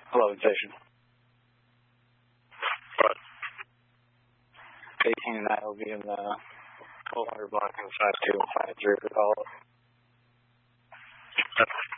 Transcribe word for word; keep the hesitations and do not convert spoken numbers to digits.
Hello, station. What? eighteen and I will be in the twelve hundred block in five two and five three for call.